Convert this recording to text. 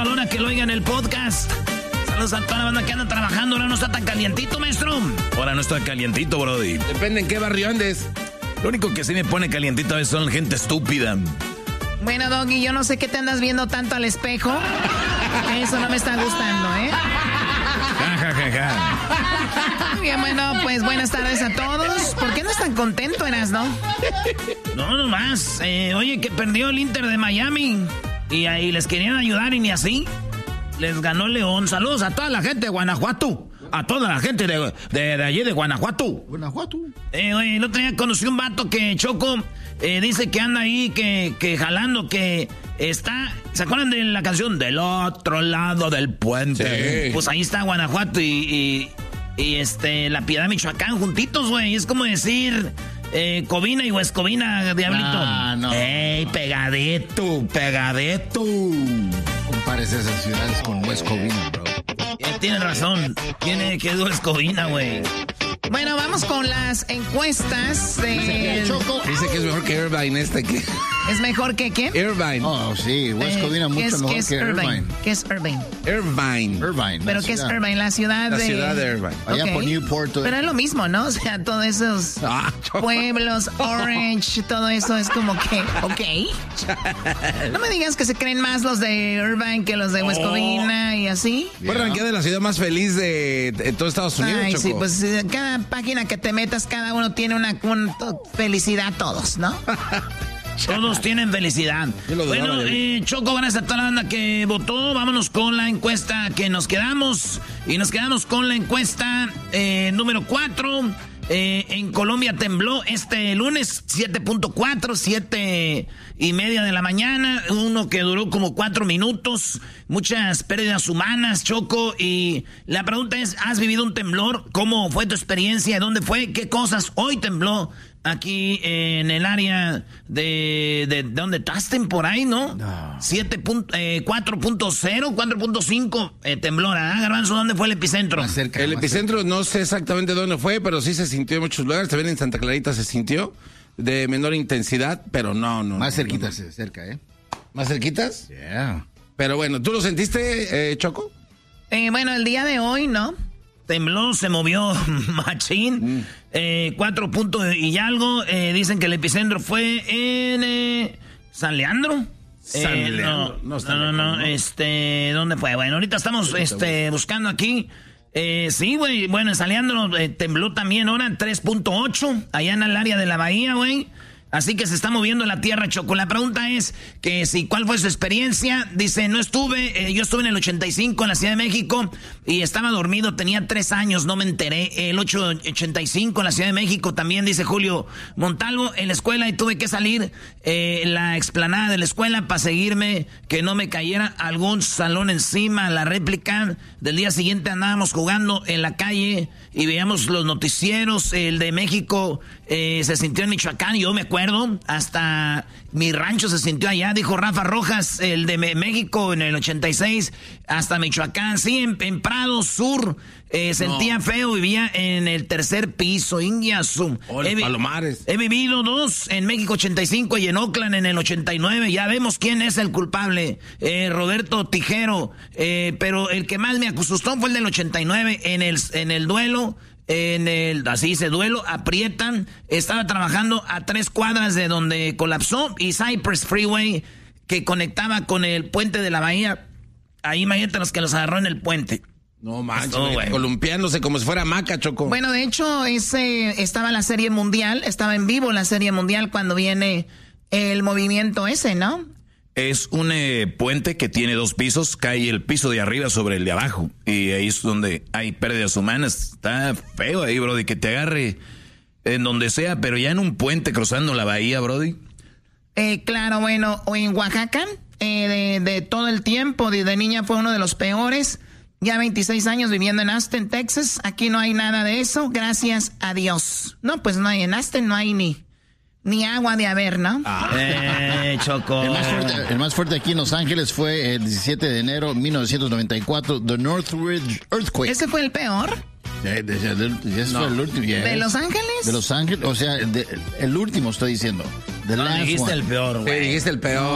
Ahora que lo oigan el podcast. Saludos a toda la banda que anda trabajando. Ahora no está tan calientito, maestro. Ahora no está calientito, brody. Depende en qué barrio andes. Lo único que sí me pone calientito a veces son gente estúpida. Bueno, Doggy, yo no sé qué te andas viendo tanto al espejo. Eso no me está gustando, ¿eh? Bien, bueno, pues buenas tardes a todos. ¿Por qué no están contentos, Erasno? No, nomás. Oye, que perdió el Inter de Miami. Y ahí les querían ayudar y ni así. Les ganó León. Saludos a toda la gente de Guanajuato. A toda la gente de allí de Guanajuato. Guanajuato. Oye, el otro día conocí un vato que Choco dice que anda ahí, que jalando, que está... ¿Se acuerdan de la canción? Del otro lado del puente. Sí. Pues ahí está Guanajuato y La Piedad, Michoacán, juntitos, güey. Es como decir... Covina y Huescovina, diablito. No. ¡Ey, pegadito! Compares esas ciudades con Huescovina, bro. Tiene razón. Tiene que es Huescovina, güey. Bueno, vamos con las encuestas de... Choco. Dice que es mejor que Irvine que... ¿Es mejor que qué? Irvine. Oh, sí, Huescovina mucho mejor que Irvine. ¿Qué es Irvine? Irvine. ¿Pero qué es Irvine? La ciudad de Irvine. Allá por Newport. Pero es lo mismo, ¿no? O sea, todos esos pueblos, Orange, todo eso es como que... Ok. No me digas que se creen más los de Irvine que los de Huescovina y así. Fue ranqueada de la ciudad más feliz de todo Estados Unidos, Ay, Choco. sí, pues cada página que te metas, cada uno tiene una felicidad, todos, ¿no? Todos tienen felicidad. Bueno, Choco, gracias a toda la banda que votó. Vámonos con la encuesta que nos quedamos. Y nos quedamos con la encuesta número 4. En Colombia tembló este lunes 7.4, 7:30 de la mañana. Uno que duró como 4 minutos. Muchas pérdidas humanas, Choco. Y la pregunta es, ¿has vivido un temblor? ¿Cómo fue tu experiencia? ¿Dónde fue? ¿Qué cosas hoy tembló? Aquí en el área de donde estás, por ahí, ¿no? 4.0, 4.5 temblor. Garbanzo, ¿dónde fue el epicentro? El epicentro no sé exactamente dónde fue, pero sí se sintió en muchos lugares. También en Santa Clarita se sintió de menor intensidad, pero no. Más cerquitas, cerca, ¿eh? ¿Más cerquitas? Yeah. Pero bueno, ¿tú lo sentiste, Choco? Bueno, el día de hoy, ¿no? Tembló, se movió machín. 4 puntos y algo. Dicen que el epicentro fue en San Leandro. No. ¿Dónde fue? Bueno, ahorita estamos buscando aquí. Sí, güey. Bueno, en San Leandro tembló también ahora 3.8. Allá en el área de la bahía, güey. Así que se está moviendo la tierra, Choco. La pregunta es que si cuál fue su experiencia. Dice, no estuve, yo estuve en el 85 en la Ciudad de México y estaba dormido, tenía 3 años, no me enteré. El 85 en la Ciudad de México también, dice Julio Montalvo, en la escuela y tuve que salir la explanada de la escuela para seguirme, que no me cayera algún salón encima. La réplica del día siguiente andábamos jugando en la calle y veíamos los noticieros. El de México se sintió en Michoacán, yo me acuerdo. Hasta mi rancho se sintió allá, dijo Rafa Rojas, el de México en el 86, hasta Michoacán, sí, en Prado Sur, sentía feo, vivía en el 3er piso, Ingiasum. Palomares. He vivido 2 en México 85 y en Oakland en el 89, ya vemos quién es el culpable, Roberto Tijero, pero el que más me asustó fue el del 89, en el duelo. Así dice, duelo, aprietan. Estaba trabajando a 3 cuadras de donde colapsó y Cypress Freeway, que conectaba con el puente de la bahía. Ahí imagínate los que los agarró en el puente. No manches, columpiándose como si fuera maca, Choco. Bueno, de hecho, estaba la Serie Mundial, estaba en vivo la Serie Mundial cuando viene el movimiento ese, ¿no? Es un puente que tiene 2 pisos, cae el piso de arriba sobre el de abajo. Y ahí es donde hay pérdidas humanas. Está feo ahí, Brody, que te agarre en donde sea, pero ya en un puente cruzando la bahía, Brody. Claro, bueno, o en Oaxaca, de todo el tiempo, de niña fue uno de los peores. Ya 26 años viviendo en Austin, Texas. Aquí no hay nada de eso, gracias a Dios. No, pues no hay, en Austin no hay ni agua de haber, ¿no? Choco. El más fuerte aquí en Los Ángeles fue el 17 de enero de 1994, The Northridge Earthquake. ¿Ese fue el peor? Ese fue el último. ¿De Los Ángeles? De Los Ángeles, o sea, el último estoy diciendo. Dijiste el peor, güey. Sí, dijiste el peor.